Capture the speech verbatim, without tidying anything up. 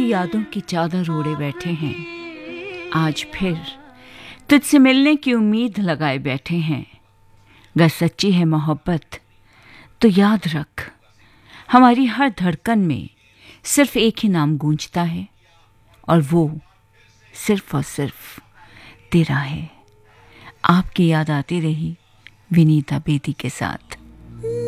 ही यादों की चादर ओढ़े बैठे हैं। आज फिर तुझसे मिलने की उम्मीद लगाए बैठे हैं। अगर सच्ची है मोहब्बत तो याद रख, हमारी हर धड़कन में सिर्फ एक ही नाम गूंजता है, और वो सिर्फ और सिर्फ तेरा है। आपकी याद आती रही विनीता बेदी के साथ।